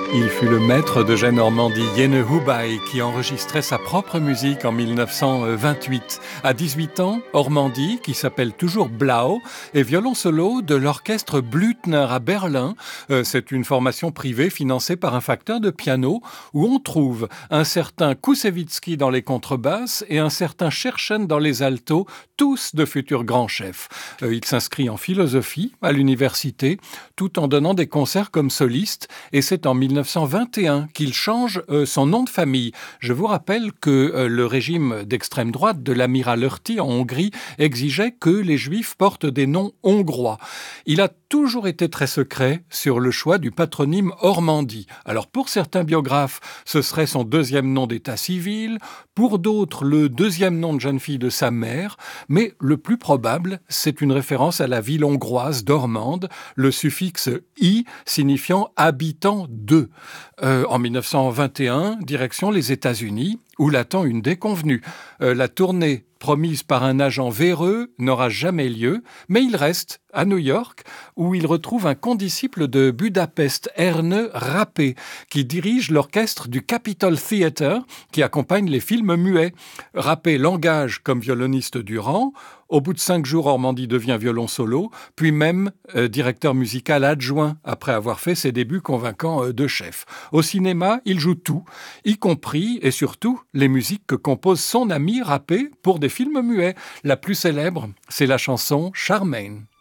Il fut le maître de Jeanne Normandie, Jenne Hubay, qui enregistrait sa propre musique en 1928. À 18 ans, Ormandy, qui s'appelle toujours Blau, est violon solo de l'orchestre Blüthner à Berlin. C'est une formation privée financée par un facteur de piano où on trouve un certain Koussevitzky dans les contrebasses et un certain Scherchen dans les altos, tous de futurs grands chefs. Il s'inscrit en philosophie à l'université, tout en donnant des concerts comme soliste, et c'est en 1921 qu'il change son nom de famille. Je vous rappelle que le régime d'extrême droite de l'amiral Horthy en Hongrie exigeait que les juifs portent des noms hongrois. Il a toujours été très secret sur le choix du patronyme Ormandy. Alors pour certains biographes, ce serait son deuxième nom d'état civil, pour d'autres le deuxième nom de jeune fille de sa mère, mais le plus probable, c'est une référence à la ville hongroise d'Ormande, le suffixe « i » signifiant « habitant de ». En 1921, direction les États-Unis, où l'attend une déconvenue. La tournée promise par un agent véreux n'aura jamais lieu, mais il reste à New York, où il retrouve un condisciple de Budapest, Erne Rappé, qui dirige l'orchestre du Capitol Theatre, qui accompagne les films muets. Rappé l'engage comme violoniste du rang. Au bout de 5 jours, Ormandy devient violon solo, puis même directeur musical adjoint, après avoir fait ses débuts convaincants de chef. Au cinéma, il joue tout, y compris et surtout les musiques que compose son ami Rappé pour des films muets. La plus célèbre, c'est la chanson Charmaine.